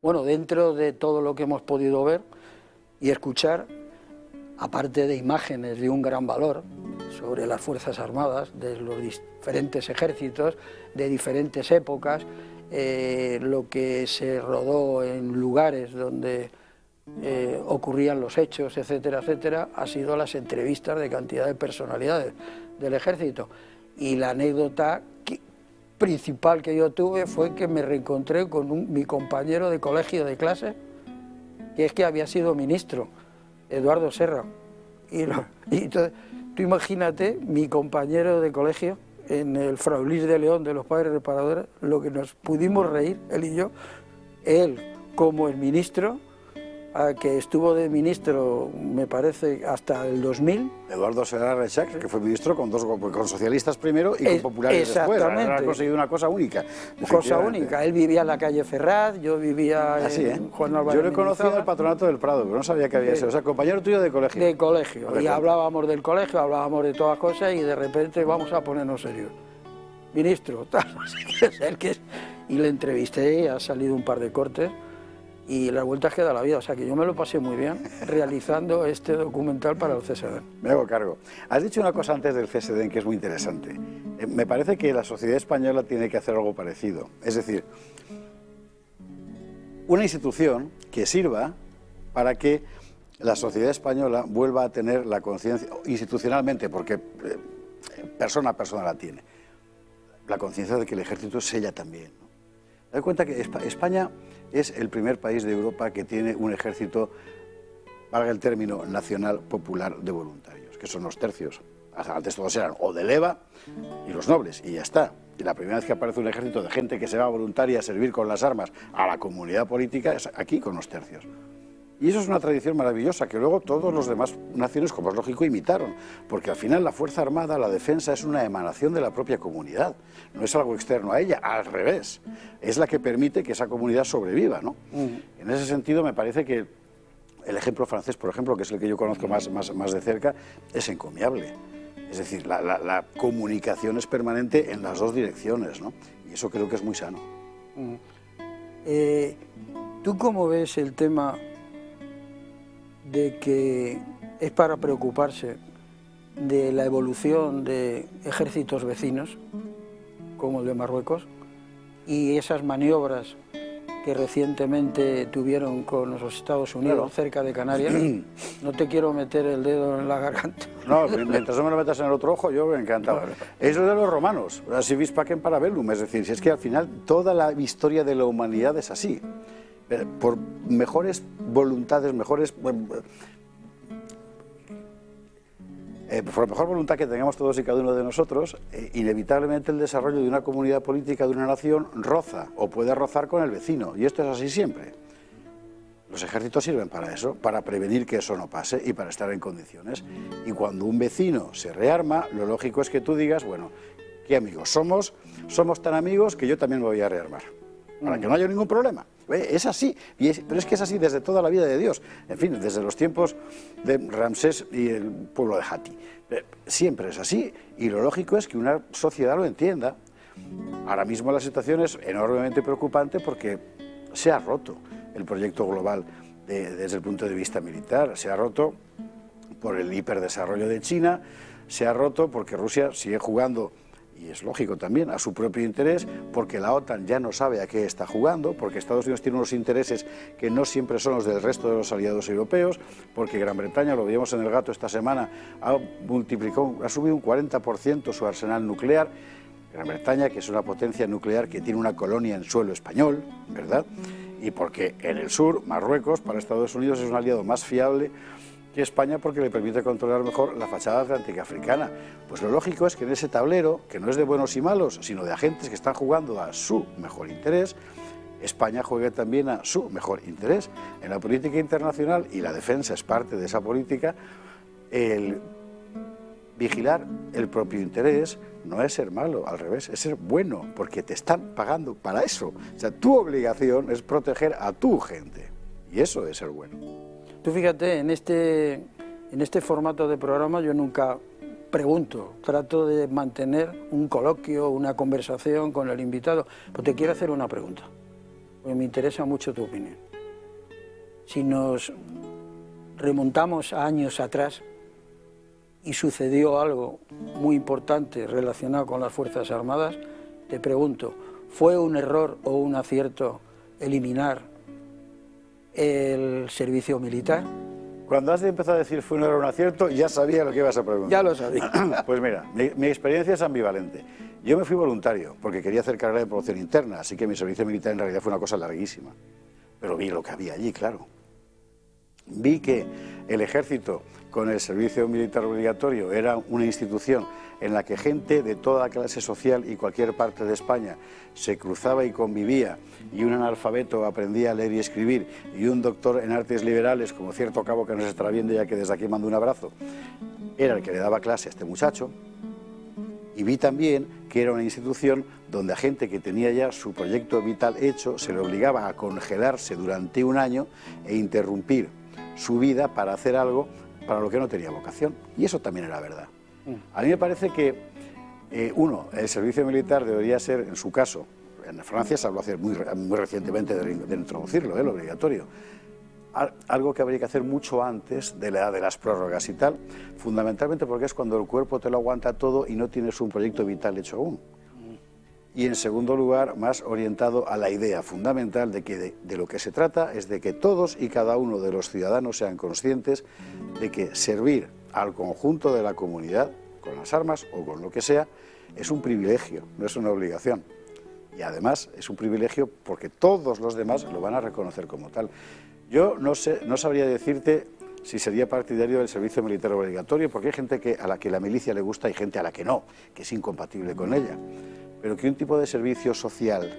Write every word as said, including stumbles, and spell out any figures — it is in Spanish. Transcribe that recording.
Bueno, dentro de todo lo que hemos podido ver y escuchar, aparte de imágenes de un gran valor sobre las Fuerzas Armadas, de los diferentes ejércitos, de diferentes épocas, eh, lo que se rodó en lugares donde eh, ocurrían los hechos, etcétera, etcétera, ha sido las entrevistas de cantidad de personalidades del ejército. Y la anécdota que, principal que yo tuve fue que me reencontré con un, mi compañero de colegio de clase, que es que había sido ministro, Eduardo Serra. Y, lo, y entonces, tú imagínate, mi compañero de colegio, en el Frau Lis de León de los Padres Reparadores, lo que nos pudimos reír, él y yo, él como el ministro, a que estuvo de ministro, me parece, hasta el dos mil. Eduardo Serra Reixac, que fue ministro con dos con socialistas primero y con es, populares después. Ha conseguido una cosa única. Cosa única. Él vivía en la calle Ferraz, yo vivía Así, en ¿eh? Juan Álvarez. Yo lo he conocido en el Patronato del Prado, pero no sabía que había sido. O sea, compañero tuyo de colegio. De colegio. Y hablábamos del colegio, hablábamos de todas cosas y de repente vamos a ponernos serios. Ministro, tal, es el que es. Y le entrevisté y ha salido un par de cortes. Y las vueltas que da la vida, o sea que yo me lo pasé muy bien realizando este documental para el C S D N. Me hago cargo. Has dicho una cosa antes del C S D N que es muy interesante. Eh, me parece que la sociedad española tiene que hacer algo parecido. Es decir, una institución que sirva para que la sociedad española vuelva a tener la conciencia, institucionalmente, porque eh, persona a persona la tiene, la conciencia de que el ejército es ella también, ¿no? Dad cuenta que España es el primer país de Europa que tiene un ejército, valga el término, nacional popular de voluntarios, que son los tercios. Antes todos eran o de leva y los nobles, y ya está. Y la primera vez que aparece un ejército de gente que se va voluntaria a servir con las armas a la comunidad política es aquí con los tercios. Y eso es una tradición maravillosa que luego todos los demás naciones, como es lógico, imitaron. Porque al final la Fuerza Armada, la defensa, es una emanación de la propia comunidad. No es algo externo a ella, al revés. Es la que permite que esa comunidad sobreviva, ¿no? Mm. En ese sentido me parece que el ejemplo francés, por ejemplo, que es el que yo conozco más, más, más de cerca, es encomiable. Es decir, la, la, la comunicación es permanente en las dos direcciones, ¿no? Y eso creo que es muy sano. Mm. Eh, ¿Tú cómo ves el tema de que es para preocuparse de la evolución de ejércitos vecinos, como el de Marruecos, y esas maniobras que recientemente tuvieron con los Estados Unidos, claro, cerca de Canarias? No te quiero meter el dedo en la garganta. No, mientras no me lo metas en el otro ojo, yo me encantado. Bueno. Es lo de los romanos, si vis pacem para bellum, es decir, si es que al final toda la historia de la humanidad es así. Por mejores voluntades, mejores... Eh, por la mejor voluntad que tengamos todos y cada uno de nosotros, eh, inevitablemente el desarrollo de una comunidad política, de una nación, roza o puede rozar con el vecino. Y esto es así siempre. Los ejércitos sirven para eso, para prevenir que eso no pase y para estar en condiciones. Y cuando un vecino se rearma, lo lógico es que tú digas, bueno, ¿qué amigos somos? Somos tan amigos que yo también me voy a rearmar, para que no haya ningún problema. Es así, y es, pero es que es así desde toda la vida de Dios. En fin, desde los tiempos de Ramsés y el pueblo de Hati. Siempre es así, y lo lógico es que una sociedad lo entienda. Ahora mismo la situación es enormemente preocupante porque se ha roto el proyecto global de, desde el punto de vista militar. Se ha roto por el hiperdesarrollo de China, se ha roto porque Rusia sigue jugando, y es lógico también, a su propio interés, porque la OTAN ya no sabe a qué está jugando, porque Estados Unidos tiene unos intereses que no siempre son los del resto de los aliados europeos, porque Gran Bretaña, lo vimos en el Gato esta semana, ha multiplicado, ha subido un cuarenta por ciento su arsenal nuclear. Gran Bretaña, que es una potencia nuclear que tiene una colonia en suelo español, ¿verdad? Y porque en el sur, Marruecos, para Estados Unidos es un aliado más fiable que España porque le permite controlar mejor la fachada atlántica africana. Pues lo lógico es que en ese tablero, que no es de buenos y malos, sino de agentes que están jugando a su mejor interés, España juegue también a su mejor interés. En la política internacional, y la defensa es parte de esa política, el vigilar el propio interés no es ser malo, al revés, es ser bueno, porque te están pagando para eso. O sea, tu obligación es proteger a tu gente, y eso es ser bueno. Tú fíjate, en este, en este formato de programa yo nunca pregunto, trato de mantener un coloquio, una conversación con el invitado, pero te quiero hacer una pregunta. Pues me interesa mucho tu opinión. Si nos remontamos a años atrás y sucedió algo muy importante relacionado con las Fuerzas Armadas, te pregunto, ¿fue un error o un acierto eliminar el servicio militar? Cuando has de empezar a decir fue un error o un acierto, ya sabía lo que ibas a preguntar. Ya lo sabía. Pues mira, mi, mi experiencia es ambivalente. Yo me fui voluntario porque quería hacer carrera de promoción interna, así que mi servicio militar en realidad fue una cosa larguísima. Pero vi lo que había allí, claro. Vi que el ejército con el servicio militar obligatorio era una institución en la que gente de toda clase social y cualquier parte de España se cruzaba y convivía, y un analfabeto aprendía a leer y escribir, y un doctor en artes liberales, como cierto cabo que nos estará viendo, ya que desde aquí mando un abrazo, era el que le daba clase a este muchacho. Y vi también que era una institución donde a gente que tenía ya su proyecto vital hecho se le obligaba a congelarse durante un año e interrumpir su vida para hacer algo para lo que no tenía vocación. Y eso también era verdad. A mí me parece que, eh, uno, el servicio militar debería ser, en su caso, en Francia se habló hace muy, muy recientemente de, de introducirlo, eh, lo obligatorio, algo que habría que hacer mucho antes de la edad de las prórrogas y tal, fundamentalmente porque es cuando el cuerpo te lo aguanta todo y no tienes un proyecto vital hecho aún. Y en segundo lugar, más orientado a la idea fundamental de que de, de lo que se trata es de que todos y cada uno de los ciudadanos sean conscientes de que servir al conjunto de la comunidad, con las armas o con lo que sea, es un privilegio, no es una obligación. Y además es un privilegio porque todos los demás lo van a reconocer como tal. Yo no sé, no sabría decirte si sería partidario del servicio militar obligatorio, porque hay gente que, a la que la milicia le gusta y gente a la que no, que es incompatible con ella. Pero que un tipo de servicio social